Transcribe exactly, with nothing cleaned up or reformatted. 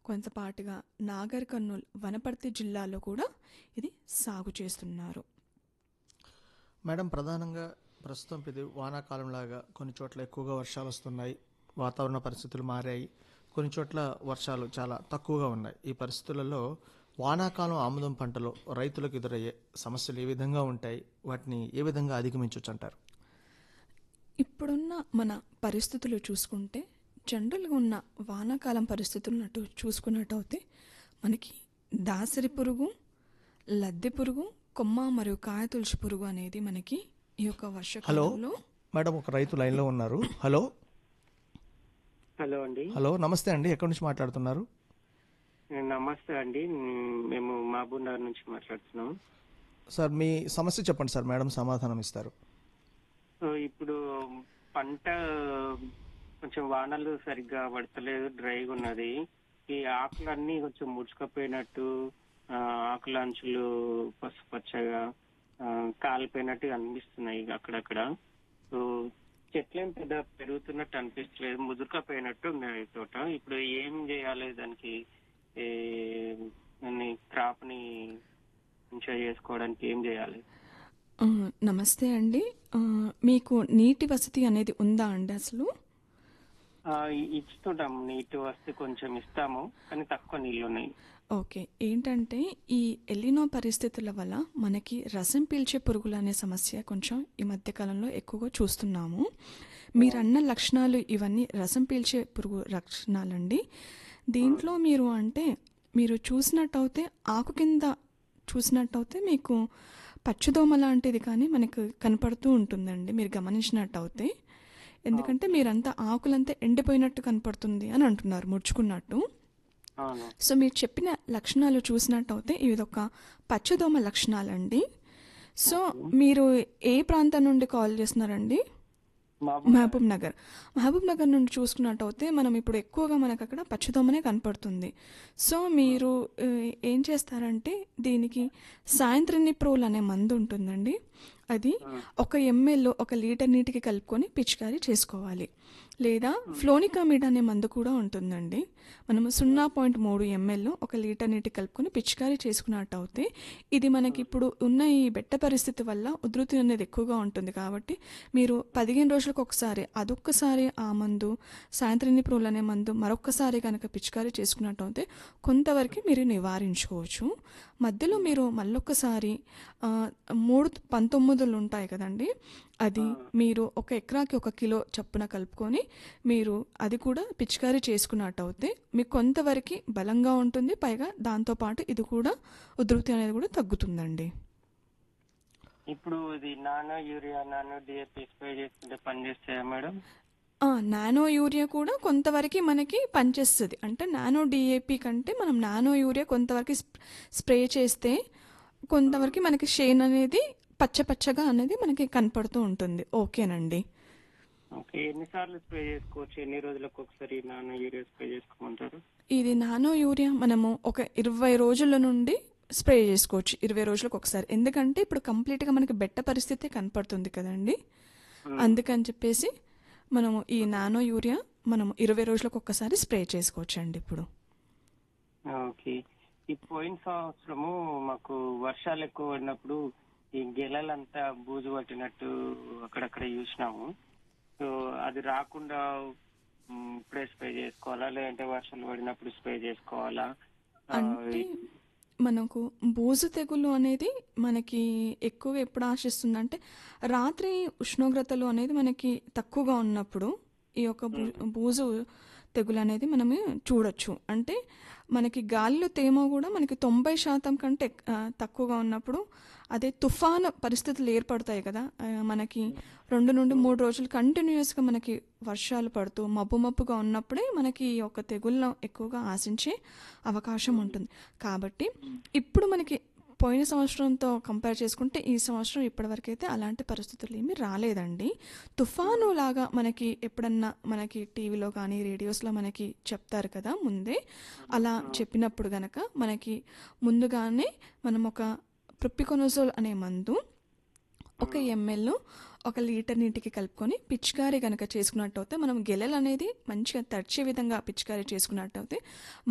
కొంతపాటుగా నాగర్ కర్నూల్, వనపర్తి జిల్లాలో కూడా ఇది సాగు చేస్తున్నారు. మేడం, ప్రధానంగా ప్రస్తుతం ఇది వానాకాలంలాగా కొన్ని చోట్ల ఎక్కువగా వర్షాలు వస్తున్నాయి, వాతావరణ పరిస్థితులు మారాయి, కొన్ని చోట్ల వర్షాలు చాలా తక్కువగా ఉన్నాయి. ఈ పరిస్థితులలో వానాకాలం ఆముదం పంటలో రైతులకు ఎదురయ్యే సమస్యలు ఏ విధంగా ఉంటాయి, వాటిని ఏ విధంగా అధిగమించవచ్చు అంటారు? ఇప్పుడున్న మన పరిస్థితులు చూసుకుంటే, జనరల్గా ఉన్న వానాకాలం పరిస్థితులను చూసుకున్నట్టు అయితే మనకి దాసరి పురుగు, లద్దె పురుగు, కొమ్మ మరియు కాయ తులసి పురుగు అనేది మనకి ఈ యొక్క హలో వర్షకాలంలో. మేడం, ఒక రైతు లైన్లో ఉన్నారు. హలో హలో అండి. హలో నమస్తే అండి, ఎక్కడి నుంచి మాట్లాడుతున్నారు? నమస్తే అండి, మేము మహబూబ్ నగర్ నుంచి మాట్లాడుతున్నాం. సార్, మీ సమస్య చెప్పండి సార్, మేడం సమాధానం ఇస్తారు. సో ఇప్పుడు పంట కొంచెం వానలు సరిగ్గా పడతలేదు, డ్రైగా ఉన్నది. ఈ ఆకులన్నీ కొంచెం ముడుచుకపోయినట్టు, ఆ, ఆకుల అంచులు పసుపచ్చగా ఆ, కాలిపోయినట్టు అనిపిస్తున్నాయి అక్కడక్కడ. సో చెట్లేం పెద్ద పెరుగుతున్నట్టు అనిపిస్తలేదు, ముదురుకపోయినట్టు ఉన్నాయి తోట. ఇప్పుడు ఏం చేయాలి దానికి? క్రాప్ ని మంచిగా చేసుకోవడానికి ఏం చేయాలి? ఆ, నమస్తే అండి. ఆ, మీకు నీటి వసతి అనేది ఉందా అండి అసలు? ఆ, ఇస్తుంటాం, నీటి వస్తే కొంచెం ఇస్తాము, కానీ తక్కువ నీళ్ళు ఉన్నాయి. ఓకే, ఏంటంటే ఈ ఎలినో పరిస్థితుల వల్ల మనకి రసం పీల్చే పురుగులు అనే సమస్య కొంచెం ఈ మధ్యకాలంలో ఎక్కువగా చూస్తున్నాము. మీరు అన్న లక్షణాలు ఇవన్నీ రసం పీల్చే పురుగు లక్షణాలండి. దీంట్లో మీరు అంటే మీరు చూసినట్టయితే ఆకు కింద చూసినట్టయితే మీకు పచ్చదోమ లాంటిది కానీ మనకు కనపడుతూ ఉంటుందండి, మీరు గమనించినట్టయితే. ఎందుకంటే మీరంతా ఆకులంతా ఎండిపోయినట్టు కనపడుతుంది అని అంటున్నారు, ముడుచుకున్నట్టు. అవును. సో మీరు చెప్పిన లక్షణాలు చూసినట్టయితే ఇది ఒక పచ్చదోమ లక్షణాలండి. సో మీరు ఏ ప్రాంతం నుండి కాల్ చేస్తున్నారండి? మహబూబ్ మహబూబ్ నగర్. మహబూబ్ నగర్ నుండి చూసుకున్నట్టయితే మనం ఇప్పుడు ఎక్కువగా మనకు అక్కడ పచ్చదోమనే కనపడుతుంది. సో మీరు ఆ, ఏం చేస్తారంటే దీనికి సాయంత్రనిప్రోల్ అనే మందు ఉంటుందండి. అది ఒక ఎంఎల్ ఒక లీటర్ నీటికి కలుపుకొని పిచికారీ చేసుకోవాలి. లేదా ఫ్లోనికామిడ్ అనే మందు కూడా ఉంటుందండి. మనము సున్నా పాయింట్ మూడు ఎంఎల్ ఒక లీటర్ నీటికి కలుపుకొని పిచికారీ చేసుకున్నట్టు అయితే ఇది మనకి ఇప్పుడు ఉన్న ఈ బెట్ట పరిస్థితి వల్ల ఉధృతి అనేది ఎక్కువగా ఉంటుంది. కాబట్టి మీరు పదిహేను రోజులకు ఒకసారి అదొక్కసారి ఆ మందు సాయంత్రనిప్రోల్ అనే మందు మరొక్కసారి కనుక పిచికారీ చేసుకున్నట్టు అయితే కొంతవరకు మీరు నివారించుకోవచ్చు. మధ్యలో మీరు మళ్ళొక్కసారి ఆ, మూడు పంతొమ్మిదిలు ఉంటాయి కదండి, అది మీరు ఒక ఎకరాకి ఒక కిలో చప్పున కలుపుకొని మీరు అది కూడా పిచికారీ చేసుకున్నట్టు అయితే మీకు కొంతవరకు బలంగా ఉంటుంది. పైగా దాంతోపాటు ఇది కూడా ఉధృతి అనేది కూడా తగ్గుతుందండి. ఇప్పుడు ఇది nano urea, nano DAP spray చేస్తుంటే పని చేస్తాయా మేడం? ఆ, నానో యూరియా కూడా కొంతవరకు మనకి పనిచేస్తుంది. అంటే నానో డిఏపి కంటే మనం నానో యూరియా కొంతవరకు స్ప్- స్ప్రే చేస్తే కొంతవరకు మనకి షేన్ అనేది పచ్చ పచ్చగా అనేది మనకి కనపడుతూ ఉంటుంది. ఓకేనండి. ఓకే, ఎన్నిసార్లు స్ప్రే చేసుకోవచ్చు? ఎన్ని రోజులకు ఒకసారి నానో యూరియా స్ప్రే చేసుకోమంటారు? ఇది నానో యూరియా మనము ఒక ఇరవై రోజుల నుండి స్ప్రే చేసుకోవచ్చు, ఇరవై రోజులకు ఒకసారి. ఎందుకంటే ఇప్పుడు కంప్లీట్గా మనకి బెట్ట పరిస్థితి కనపడుతుంది కదండి, అందుకని చెప్పేసి మనము ఈ నానో యూరియా మనము ఇరవై రోజులకు ఒక్కసారి స్ప్రే చేసుకోవచ్చు అండి ఇప్పుడు. ఓకే. ఈ పోయిన సంవత్సరము మాకు వర్షాలు ఎక్కువ పడినప్పుడు ఈ గెలలంతా బూజు పట్టినట్టు అక్కడక్కడ చూసినాము. సో అది రాకుండా మ్, ఇప్పుడే స్ప్రే చేసుకోవాలా, లేదంటే వర్షాలు పడినప్పుడు స్ప్రే చేసుకోవాలా? ఆ, అంటే మనకు బూజు తెగులు అనేది మనకి ఎక్కువగా ఎప్పుడు ఆశిస్తుందంటే రాత్రి ఉష్ణోగ్రతలు అనేది మనకి తక్కువగా ఉన్నప్పుడు ఈ యొక్క బూ- బూజు తెగులు అనేది మనము చూడొచ్చు. అంటే మనకి గాలిలో తేమ కూడా మనకి తొంభై శాతం కంటే ఎక్- ఆ, తక్కువగా ఉన్నప్పుడు, అదే తుఫాను పరిస్థితులు ఏర్పడతాయి కదా, ఆ, మనకి రెండు నుండి మూడు రోజులు కంటిన్యూస్గా మనకి వర్షాలు పడుతూ మబ్బు మబ్బుగా ఉన్నప్పుడే మనకి ఈ యొక్క తెగుళ్ళను ఎక్కువగా ఆశించే అవకాశం ఉంటుంది. కాబట్టి ఇప్పుడు మనకి పోయిన సంవత్సరంతో కంపేర్ చేసుకుంటే ఈ సంవత్సరం ఇప్పటివరకైతే అలాంటి పరిస్థితులు ఏమీ రాలేదండి. తుఫాను లాగా మనకి ఎప్పుడన్నా మనకి టీవీలో కానీ రేడియోస్లో మనకి చెప్తారు కదా ముందే, అలా చెప్పినప్పుడు గనక మనకి ముందుగానే మనం ఒక ప్రొపికొనజోల్ అనే మందు ఒక ఎంఎల్ ఒక లీటర్ నీటికి కలుపుకొని పిచికారీ కనుక చేసుకున్నట్టయితే మనం గెలలు అనేది మంచిగా తడిచే విధంగా పిచికారీ చేసుకున్నట్టయితే